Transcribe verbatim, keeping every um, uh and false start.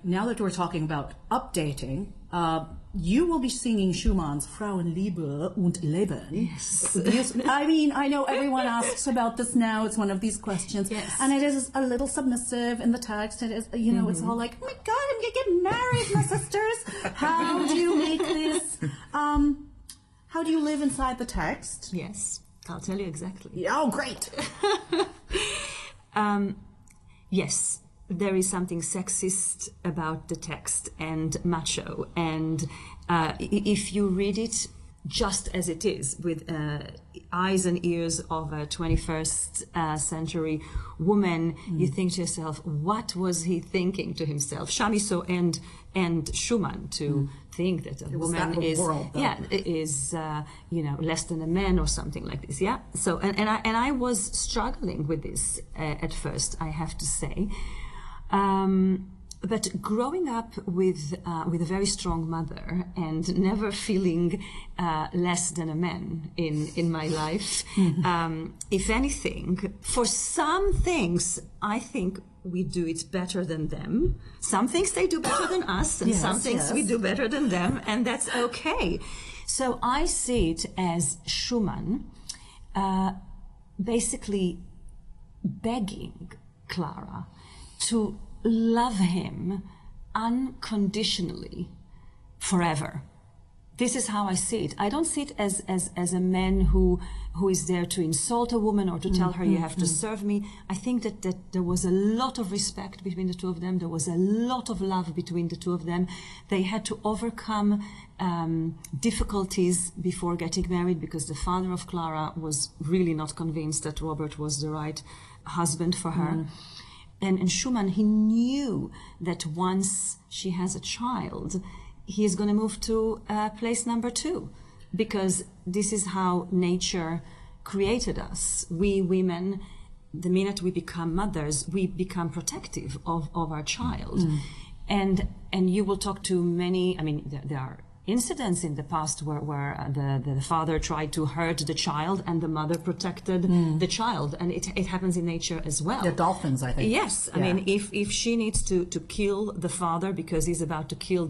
now that we're talking about updating, uh, you will be singing Schumann's Frauenliebe und Leben. Yes. I mean, I know everyone asks about this now. It's one of these questions. Yes. And it is a little submissive in the text. It is, you know, mm-hmm. It's all like, oh my God, I'm going to get married, my sisters. How do you make this? Um, how do you live inside the text? Yes, I'll tell you exactly. Oh, great. um, yes. There is something sexist about the text and macho, and uh, if you read it just as it is, with uh, eyes and ears of a twenty-first uh, century woman, mm. you think to yourself, what was he thinking to himself? Chamisso and and Schumann to mm. think that a it woman that is world, yeah is uh, you know less than a man or something like this. Yeah. So and and I and I was struggling with this uh, at first, I have to say. Um, but growing up with uh, with a very strong mother and never feeling uh, less than a man in in my life, um, if anything, for some things I think we do it better than them. Some things they do better than us, and yes, some things yes. we do better than them, and that's okay. So I see it as Schumann uh, basically begging Clara to love him unconditionally forever. This is how I see it. I don't see it as, as, as a man who who is there to insult a woman or to tell her, you have to serve me. I think that, that there was a lot of respect between the two of them. There was a lot of love between the two of them. They had to overcome um, difficulties before getting married because the father of Clara was really not convinced that Robert was the right husband for her. Mm. And, and Schumann, he knew that once she has a child, he is going to move to uh, place number two, because this is how nature created us. We women, the minute we become mothers, we become protective of, of our child. Mm. And and you will talk to many, I mean, there, there are incidents in the past where, where the, the father tried to hurt the child and the mother protected mm. the child. And it, it happens in nature as well. The dolphins, I think. Yes. I yeah. mean, if, if she needs to, to kill the father because he's about to kill